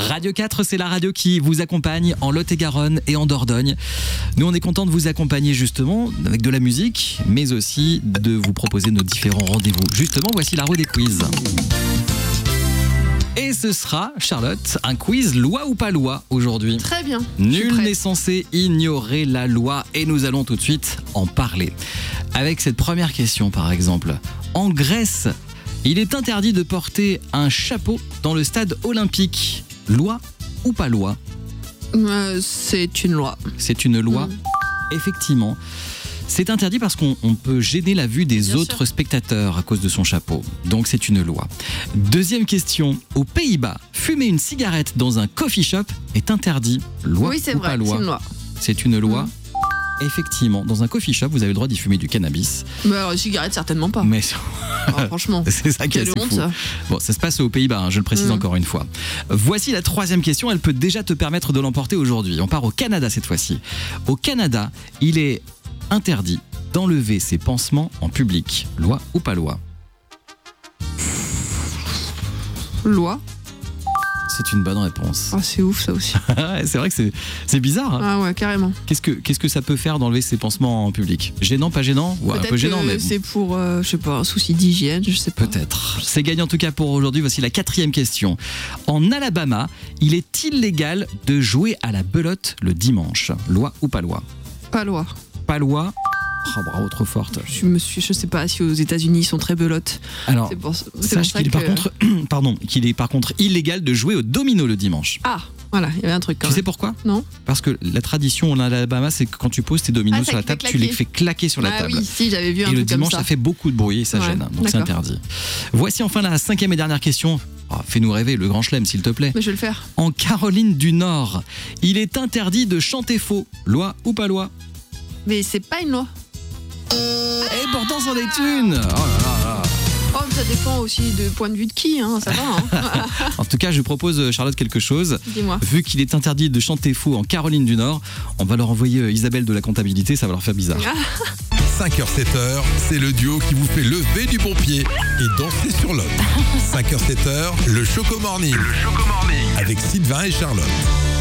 Radio 4, c'est la radio qui vous accompagne en Lot-et-Garonne et en Dordogne. Nous, on est content de vous accompagner justement avec de la musique, mais aussi de vous proposer nos différents rendez-vous. Justement, voici la roue des quiz. Et ce sera, Charlotte, un quiz loi ou pas loi aujourd'hui. Très bien. Nul n'est censé ignorer la loi et nous allons tout de suite en parler. Avec cette première question par exemple. En Grèce, il est interdit de porter un chapeau dans le stade olympique. Loi ou pas loi ? C'est une loi. C'est une loi, effectivement. C'est interdit parce qu'on peut gêner la vue des autres spectateurs à cause de son chapeau. Donc c'est une loi. Deuxième question. Aux Pays-Bas, fumer une cigarette dans un coffee shop est interdit. Loi Oui, c'est ou vrai, pas loi ? c'est une loi. C'est une loi. Effectivement, dans un coffee shop, vous avez le droit d'y fumer du cannabis. Mais alors, cigarette, certainement pas. Mais Franchement. c'est ça qui est Quelle assez honte, fou. ça. Bon, ça se passe aux Pays-Bas, je le précise encore une fois. Voici la troisième question, elle peut déjà te permettre de l'emporter aujourd'hui. On part au Canada cette fois-ci. Au Canada, il est interdit d'enlever ses pansements en public. Loi ou pas loi ? Loi. C'est une bonne réponse. Ah, c'est ouf ça aussi. C'est vrai que c'est bizarre. Hein. Ah ouais, carrément. Qu'est-ce que ça peut faire d'enlever ses pansements en public ? Gênant, pas gênant ? Ouais, un Peut-être peu gênant, que mais c'est pour, je sais pas, un souci d'hygiène, je sais pas. peut-être. C'est gagné en tout cas pour aujourd'hui. Voici la quatrième question. En Alabama, il est illégal de jouer à la belote le dimanche. Loi ou pas loi ? Pas loi. Pas loi. Oh, bravo, trop forte. Je sais pas si aux États-Unis ils sont très belotes. Alors, c'est sache qu'il est par contre illégal de jouer au domino le dimanche. Ah, voilà, il y avait un truc quand Tu sais même. pourquoi ? Non. Parce que la tradition en Alabama, c'est que quand tu poses tes dominos sur la table, tu les fais claquer sur la table. Ah oui, si, j'avais vu un Et le truc comme dimanche, ça. ça fait beaucoup de bruit et ça Ouais, gêne. Donc c'est d'accord. interdit. Voici enfin la cinquième et dernière question. Oh, fais-nous rêver, le grand chelem, s'il te plaît. Mais je vais le faire. En Caroline du Nord, il est interdit de chanter faux. Loi ou pas loi ? Mais c'est pas une loi. Et pourtant, c'en est une. Oh là là là. Oh, mais ça dépend aussi de point de vue de qui, hein, ça va. Hein. En tout cas, je propose, Charlotte, quelque chose. Dis-moi. Vu qu'il est interdit de chanter faux en Caroline du Nord, on va leur envoyer Isabelle de la comptabilité, ça va leur faire bizarre. 5h, 7h, c'est le duo qui vous fait lever du bon pied et danser sur l'autre. 5h, 7h, le Choco Morning. Avec Sylvain et Charlotte.